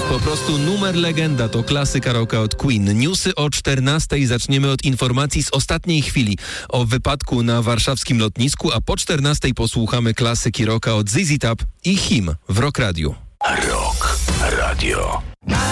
Po prostu numer legenda to klasyka rocka od Queen. Newsy o 14:00 zaczniemy od informacji z ostatniej chwili o wypadku na warszawskim lotnisku, a po 14:00 posłuchamy klasyki rocka od ZZ Top i Him w Rock Radio. Rock Radio.